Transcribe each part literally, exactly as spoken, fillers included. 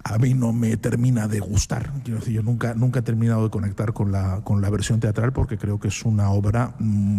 a mí no me termina de gustar. Quiero decir, yo nunca, nunca he terminado de conectar con la, con la versión teatral porque creo que es una obra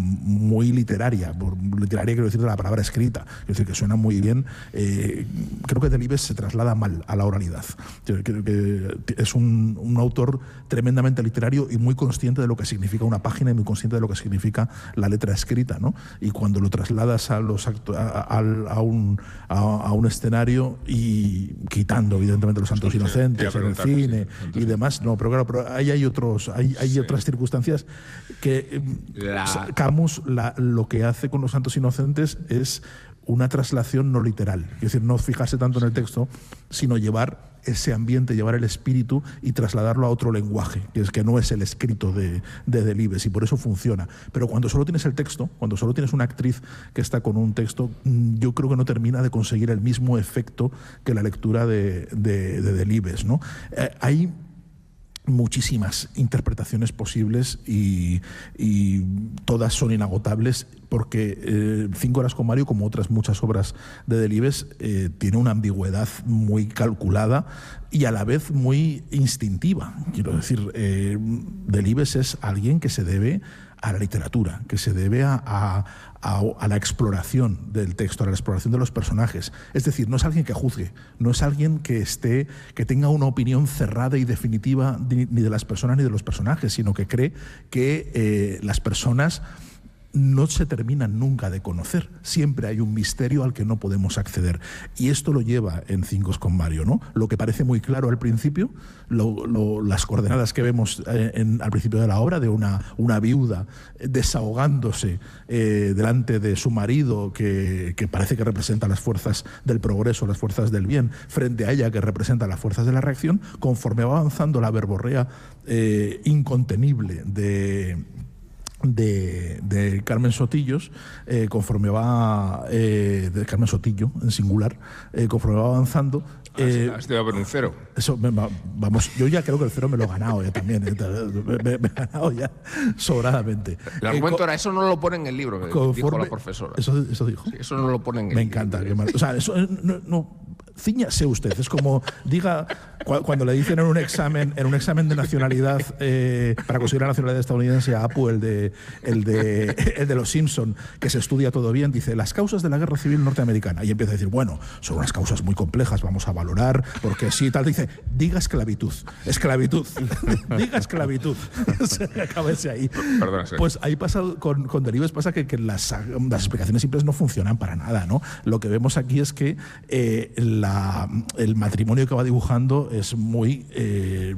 muy literaria. Por literaria quiero decir de la palabra escrita. Quiero decir que suena muy bien. Eh, creo que Delibes se traslada mal a la oralidad. Creo que es un, un autor tremendamente literario y muy consciente de lo que significa una página y muy consciente de lo que significa la letra escrita, ¿no? Y cuando lo trasladas a, los acto, a, a, a, un, a, a un escenario y quitando evidentemente los santos inocentes en el cine y demás, no, pero claro, pero ahí hay otros, hay, hay sí. otras circunstancias que la... Camus la, lo que hace con los santos inocentes es una traslación no literal, es decir, no fijarse tanto en el texto, sino llevar ese ambiente, llevar el espíritu y trasladarlo a otro lenguaje, que es que no es el escrito de, de Delibes, y por eso funciona. Pero cuando solo tienes el texto, cuando solo tienes una actriz que está con un texto, yo creo que no termina de conseguir el mismo efecto que la lectura de, de, de Delibes, ¿no? Eh, hay muchísimas interpretaciones posibles y, y todas son inagotables porque eh, Cinco horas con Mario, como otras muchas obras de Delibes, eh, tiene una ambigüedad muy calculada y a la vez muy instintiva. Quiero decir, eh, Delibes es alguien que se debe a la literatura, que se debe a, a, a, a la exploración del texto, a la exploración de los personajes. Es decir, no es alguien que juzgue, no es alguien que esté, que tenga una opinión cerrada y definitiva ni de las personas ni de los personajes, sino que cree que eh, las personas no se terminan nunca de conocer. Siempre hay un misterio al que no podemos acceder. Y esto lo lleva en Cinco con Mario, ¿no? Lo que parece muy claro al principio, lo, lo, las coordenadas que vemos eh, en, al principio de la obra, de una, una viuda desahogándose eh, delante de su marido, que, que parece que representa las fuerzas del progreso, las fuerzas del bien, frente a ella que representa las fuerzas de la reacción, conforme va avanzando la verborrea eh, incontenible de... De, de Carmen Sotillos, eh, conforme va eh, de Carmen Sotillo en singular, eh, conforme va avanzando. Eh, has de poner un cero. Eso, me, vamos, yo ya creo que el cero me lo he ganado ya también, eh, me, me he ganado ya sobradamente. El argumento eh, era eso no lo pone en el libro, conforme, dijo la profesora. Eso, eso dijo. Sí, eso no lo pone en el me libro. Me encanta. O sea, eso no, no cíñase usted, es como diga cuando le dicen en un examen en un examen de nacionalidad eh, para conseguir la nacionalidad estadounidense a Apu, el de el de el de los Simpson, que se estudia todo bien, dice las causas de la guerra civil norteamericana y empieza a decir, bueno, son unas causas muy complejas, vamos a valorar porque sí tal, dice, diga esclavitud, esclavitud, diga esclavitud. Acábese ahí. Perdón, sí. Pues ahí pasa con, con Delibes pasa que, que las, las explicaciones simples no funcionan para nada, ¿no? Lo que vemos aquí es que eh, la el matrimonio que va dibujando es muy, eh,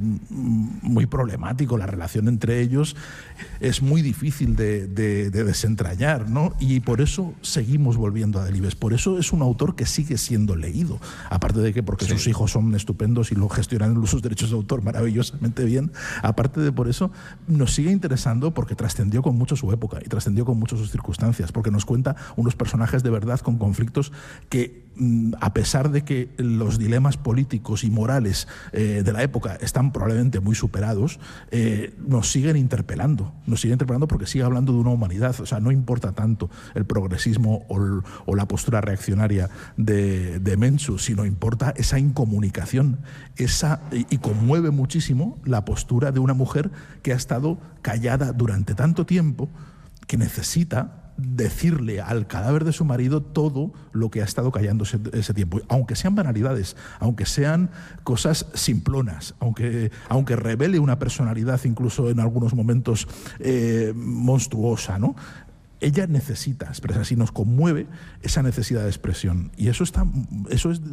muy problemático, la relación entre ellos es muy difícil de, de, de desentrañar, ¿no? Y por eso seguimos volviendo a Delibes, por eso es un autor que sigue siendo leído, aparte de que porque sí. sus hijos son estupendos y lo gestionan sus derechos de autor maravillosamente bien, aparte de por eso nos sigue interesando porque trascendió con mucho su época y trascendió con mucho sus circunstancias, porque nos cuenta unos personajes de verdad con conflictos que, a pesar de que los dilemas políticos y morales eh, de la época están probablemente muy superados, eh, nos siguen interpelando, nos siguen interpelando porque sigue hablando de una humanidad. O sea, no importa tanto el progresismo o, el, o la postura reaccionaria de, de Menchu, sino importa esa incomunicación, esa, y, y conmueve muchísimo la postura de una mujer que ha estado callada durante tanto tiempo, que necesita decirle al cadáver de su marido todo lo que ha estado callando ese, ese tiempo, aunque sean banalidades, aunque sean cosas simplonas, aunque, aunque revele una personalidad incluso en algunos momentos eh, monstruosa, ¿no? Ella necesita expresar, si nos conmueve esa necesidad de expresión. Y eso, está, eso es,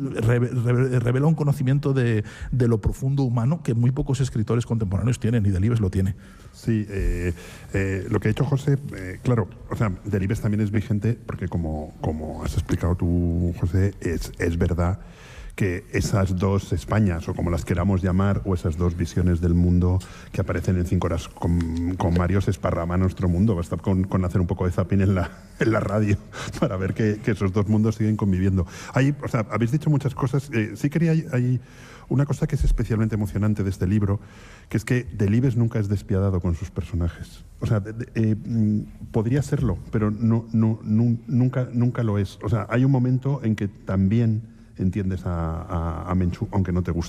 revela un conocimiento de, de lo profundo humano que muy pocos escritores contemporáneos tienen, y Delibes lo tiene. Sí, eh, eh, lo que ha dicho José, eh, claro, o sea, Delibes también es vigente porque como, como has explicado tú, José, es, es verdad que esas dos Españas, o como las queramos llamar, o esas dos visiones del mundo que aparecen en Cinco horas con, con Mario, se esparrama nuestro mundo. Basta con, con hacer un poco de zapping en la, en la radio para ver que, que esos dos mundos siguen conviviendo. Hay, o sea, habéis dicho muchas cosas. Eh, sí quería... Hay, hay una cosa que es especialmente emocionante de este libro, que es que Delibes nunca es despiadado con sus personajes. O sea, de, de, eh, podría serlo, pero no, no, no, nunca, nunca lo es. O sea, hay un momento en que también entiendes a, a, a Menchu, aunque no te guste.